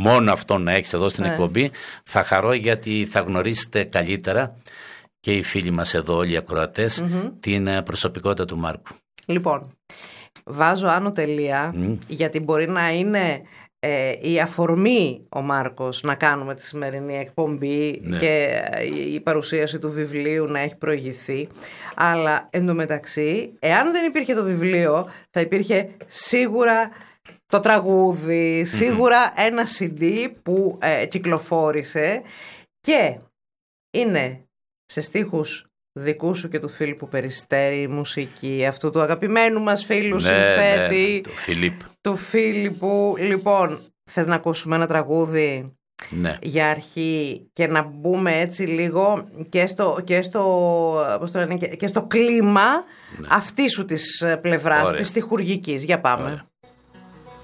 μόνο αυτό να έχεις εδώ στην εκπομπή, θα χαρώ, γιατί θα γνωρίσετε καλύτερα και οι φίλοι μας εδώ, όλοι οι ακροατές, την προσωπικότητα του Μάρκου. Λοιπόν, βάζω άνω τελεία, γιατί μπορεί να είναι η αφορμή ο Μάρκος να κάνουμε τη σημερινή εκπομπή και η παρουσίαση του βιβλίου να έχει προηγηθεί, αλλά εντωμεταξύ, εάν δεν υπήρχε το βιβλίο, θα υπήρχε σίγουρα το τραγούδι, σίγουρα ένα CD που κυκλοφόρησε και είναι σε στίχους δικού σου και του Φίλιππου Περιστέρη, η μουσική αυτού του αγαπημένου μας φίλου συνθέτη, του Φίλιππου. Λοιπόν, θες να ακούσουμε ένα τραγούδι για αρχή και να μπούμε έτσι λίγο και στο κλίμα αυτή σου της πλευράς, της στιχουργικής? Για πάμε. Ωραία.